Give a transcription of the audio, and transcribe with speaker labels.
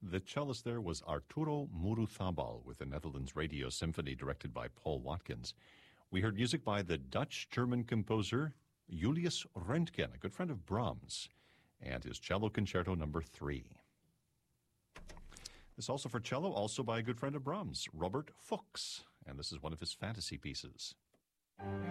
Speaker 1: The cellist there was Arturo Muruthabal with the Netherlands Radio Symphony directed by Paul Watkins. We heard music by the Dutch-German composer Julius Röntgen, a good friend of Brahms, and his Cello Concerto No. 3. This also for cello, also by a good friend of Brahms, Robert Fuchs, and this is one of his fantasy pieces.